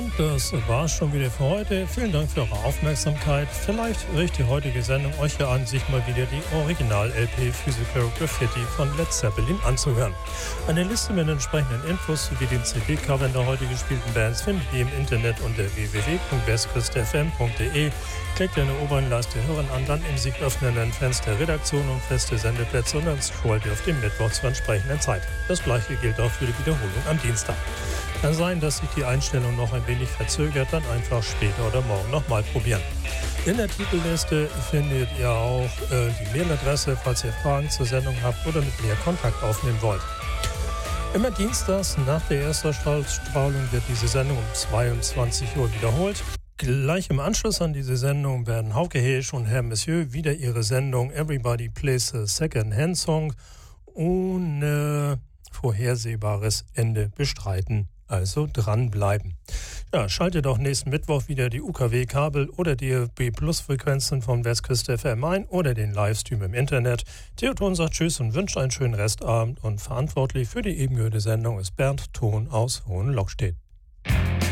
Und das war schon wieder für heute. Vielen Dank für eure Aufmerksamkeit. Vielleicht regt die heutige Sendung euch ja an, sich mal wieder die Original-LP Physical Graffiti von Led Zeppelin anzuhören. Eine Liste mit entsprechenden Infos sowie den CD-Covern der heute gespielten Bands findet ihr im Internet unter www.westküstefm.de. Klickt in der oberen Leiste Hören an, dann im sich öffnenden Fenster Redaktion und feste Sendeplätze und dann scrollt ihr auf den Mittwoch zur entsprechenden Zeit. Das gleiche gilt auch für die Wiederholung am Dienstag. Kann sein, dass sich die Einstellung noch ein wenig verzögert, dann einfach später oder morgen nochmal probieren. In der Titelliste findet ihr auch die Mailadresse, falls ihr Fragen zur Sendung habt oder mit mir Kontakt aufnehmen wollt. Immer dienstags nach der Erstausstrahlung wird diese Sendung um 22 Uhr wiederholt. Gleich im Anschluss an diese Sendung werden Hauke Heesch und Herr Monsieur wieder ihre Sendung Everybody Plays a Second-Hand Song ohne vorhersehbares Ende bestreiten. Also dranbleiben. Ja, schaltet auch nächsten Mittwoch wieder die UKW-Kabel oder die B-Plus-Frequenzen von Westküste FM ein oder den Livestream im Internet. Theoton sagt Tschüss und wünscht einen schönen Restabend und verantwortlich für die eben gehörte Sendung ist Bernd Thon aus Hohenlockstedt.